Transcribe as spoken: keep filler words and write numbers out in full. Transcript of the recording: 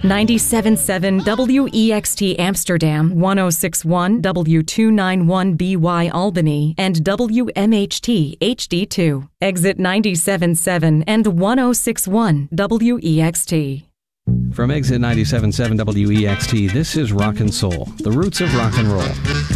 ninety-seven point seven W E X T Amsterdam, one oh six point one W two ninety-one B Y Albany, and W M H T H D two. Exit ninety-seven point seven and one oh six point one W E X T. From Exit ninety-seven point seven W E X T, this is Rock and Soul, the roots of rock and roll.